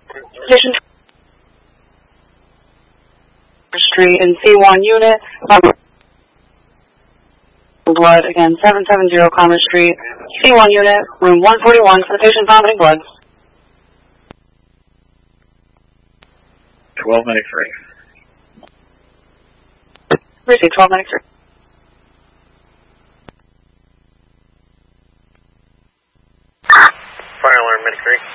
Station Street in C1 unit. Blood again, 770 Commerce Street, C1 unit, room 141 for the patient vomiting blood. 1293. Receive 1293. Fire alarm, Medic 3.